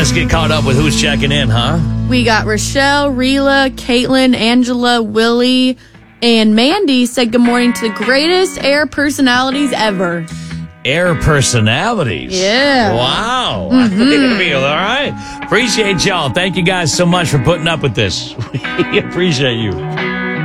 let's get caught up with who's checking in, huh? We got Rochelle, Rila, Caitlin, Angela, Willie, and Mandy said good morning to the greatest air personalities ever. Air personalities. Yeah. Wow. I feel all right. Appreciate y'all. Thank you guys so much for putting up with this. We appreciate you.